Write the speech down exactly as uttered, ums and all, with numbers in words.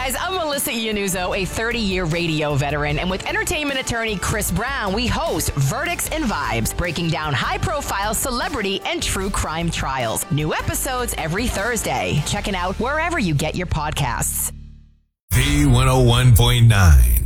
guys, I'm Melissa Iannuzzo, a thirty-year radio veteran, and with entertainment attorney Chris Brown, we host Verdicts and Vibes, breaking down high-profile celebrity and true crime trials. New episodes every Thursday. Check it out wherever you get your podcasts. V one oh one point nine.